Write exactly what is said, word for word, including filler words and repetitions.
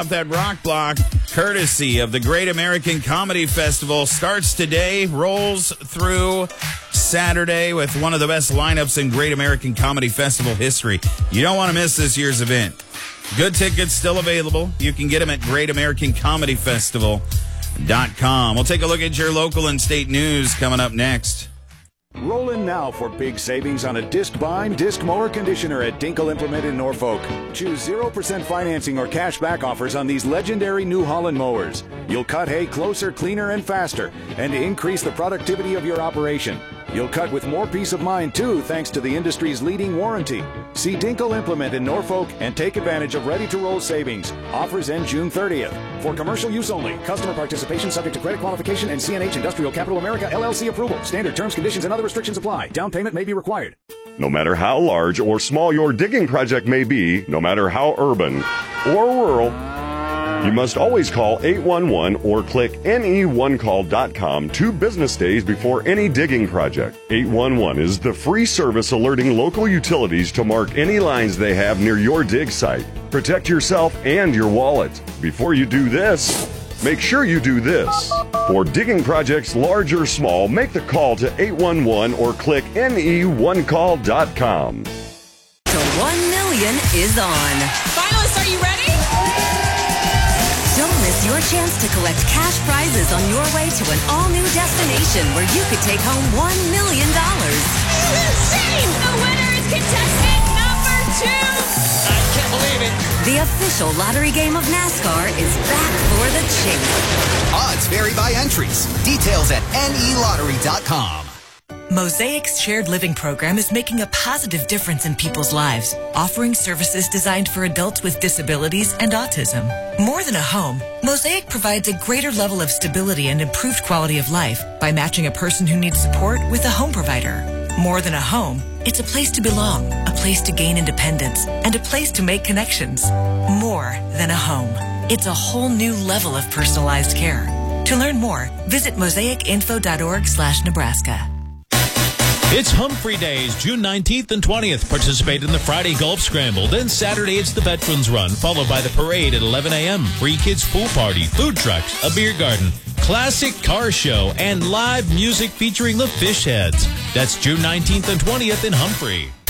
That rock block, courtesy of the Great American Comedy Festival, starts today, rolls through Saturday with one of the best lineups in Great American Comedy Festival history. You don't want to miss this year's event. Good tickets still available. You can get them at great american comedy festival dot com. We'll take a look at your local and state news coming up next. Roll in now for big savings on a disc bind, disc mower conditioner at Dinkle Implement in Norfolk. Choose zero percent financing or cash back offers on these legendary New Holland mowers. You'll cut hay closer, cleaner, and faster, and increase the productivity of your operation. You'll cut with more peace of mind, too, thanks to the industry's leading warranty. See Dinkle Implement in Norfolk and take advantage of ready-to-roll savings. Offers end June thirtieth. For commercial use only. Customer participation subject to credit qualification and C N H Industrial Capital America L L C approval. Standard terms, conditions, and other restrictions apply. Down payment may be required. No matter how large or small your digging project may be, no matter how urban or rural, you must always call eight one one or click N E one call dot com two business days before any digging project. eight one one is the free service alerting local utilities to mark any lines they have near your dig site. Protect yourself and your wallet. Before you do this, make sure you do this. For digging projects large or small, make the call to eight one one or click N E one call dot com. The one million is on. Finalists, are you ready? Don't miss your chance to collect cash prizes on your way to an all-new destination where you could take home one million dollars. Insane! The winner is contestant number two! I can't believe it. The official lottery game of NASCAR is back for the chase. Odds vary by entries. Details at N E lottery dot com. Mosaic's shared living program is making a positive difference in people's lives, offering services designed for adults with disabilities and autism. More than a home, Mosaic provides a greater level of stability and improved quality of life by matching a person who needs support with a home provider. More than a home, it's a place to belong, a place to gain independence, and a place to make connections. More than a home. It's a whole new level of personalized care. To learn more, visit mosaic info dot org slash Nebraska. It's Humphrey Days, June nineteenth and twentieth. Participate in the Friday Golf Scramble. Then Saturday, it's the Veterans Run, followed by the parade at eleven a.m. Free kids pool party, food trucks, a beer garden, classic car show, and live music featuring the Fish Heads. That's June nineteenth and twentieth in Humphrey.